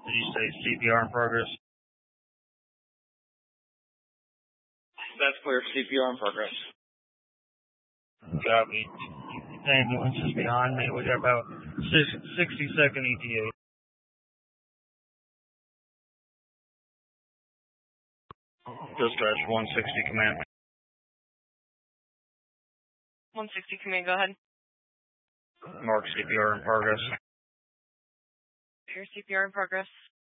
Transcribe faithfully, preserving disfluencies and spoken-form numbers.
Did you say C P R in progress? That's clear. C P R in progress. Copy. Ambulance is behind me. We got about sixty second E T A. Dispatch one sixty command. one sixty command, go ahead. Mark C P R in progress. Your C P R in progress.